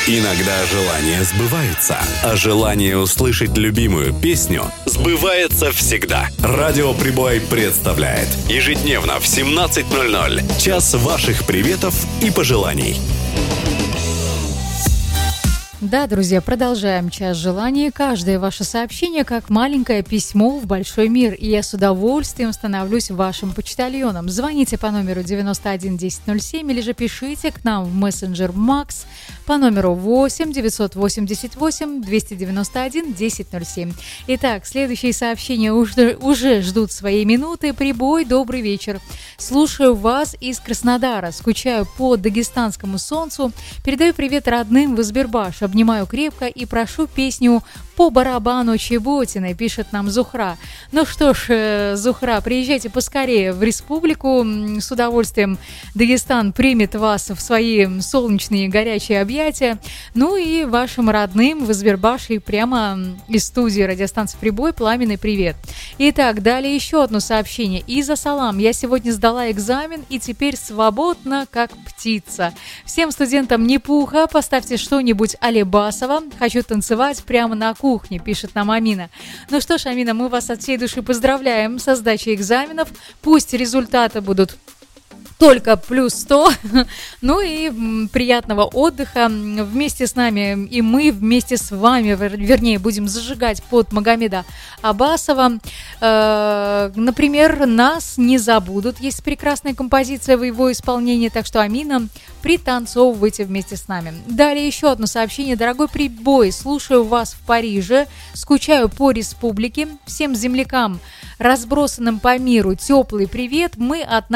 Иногда желания сбываются, а желание услышать любимую песню сбывается всегда. Радио Прибой представляет ежедневно в 17:00 час ваших приветов и пожеланий. Да, друзья, продолжаем час желаний. Каждое ваше сообщение как маленькое письмо в большой мир. И я с удовольствием становлюсь вашим почтальоном. Звоните по номеру 91 1007 или же пишите к нам в мессенджер Макс по номеру 8 988 291 1007. Итак, следующие сообщения уже ждут своей минуты. Прибой, добрый вечер. Слушаю вас из Краснодара. Скучаю по дагестанскому солнцу. Передаю привет родным в Избербаш. Обнимаю крепко и прошу песню «По барабану Чеботиной», пишет нам Зухра. Ну что ж, Зухра, приезжайте поскорее в республику. С удовольствием Дагестан примет вас в свои солнечные горячие объятия. Ну и вашим родным в Избербаше прямо из студии радиостанции «Прибой» пламенный привет. Итак, далее еще одно сообщение. Иза Салам. Я сегодня сдала экзамен и теперь свободна, как птица. Всем студентам не пуха, поставьте что-нибудь Алибасова. Хочу танцевать прямо на кухне, пишет нам Амина. Ну что ж, Амина, мы вас от всей души поздравляем со сдачей экзаменов. Пусть результаты будут только плюс 100. Ну и приятного отдыха. Вместе с нами и мы вместе с вами, вернее, будем зажигать под Магомеда Аббасова. Например, «Нас не забудут». Есть прекрасная композиция в его исполнении, так что, Амина, пританцовывайте вместе с нами. Далее еще одно сообщение. Дорогой Прибой, слушаю вас в Париже, скучаю по республике. Всем землякам, разбросанным по миру, теплый привет. Мы от